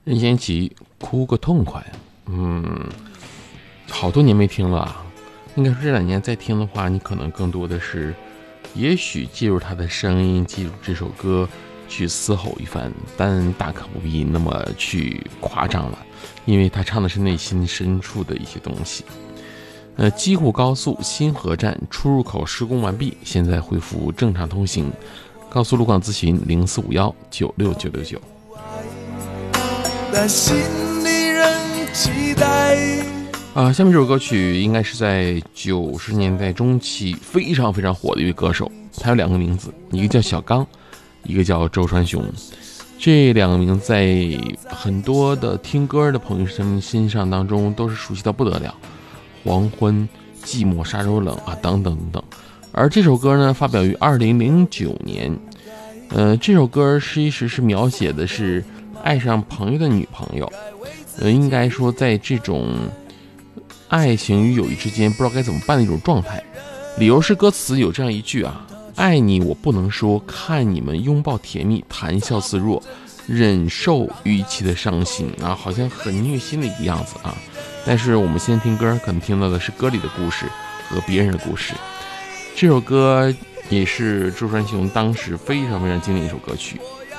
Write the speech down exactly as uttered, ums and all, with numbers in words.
任贤齐哭个痛快，嗯，好多年没听了啊。应该说这两年再听的话，你可能更多的是，也许记住他的声音，记住这首歌，去嘶吼一番，但大可不必那么去夸张了，因为他唱的是内心深处的一些东西。呃，机湖高速新河站出入口施工完毕，现在恢复正常通行。高速路况咨询零四五幺九六九六九。心里仍期待啊，下面这首歌曲应该是在九十年代中期非常非常火的一位歌手，他有两个名字，一个叫小刚，一个叫周传雄。这两个名字在很多的听歌的朋友们心上当中都是熟悉到不得了，黄昏、寂寞、沙洲冷啊，等等等等。而这首歌呢，发表于二零零九年。呃，这首歌其实是描写的是爱上朋友的女朋友，呃，应该说在这种爱情与友谊之间不知道该怎么办的一种状态。理由是歌词有这样一句啊：爱你我不能说，看你们拥抱甜蜜，谈笑自若，忍受预期的伤心啊，好像很虐心的一个样子啊。但是我们现在听歌，可能听到的是歌里的故事和别人的故事。这首歌也是周传雄当时非常非常经典的一首歌曲。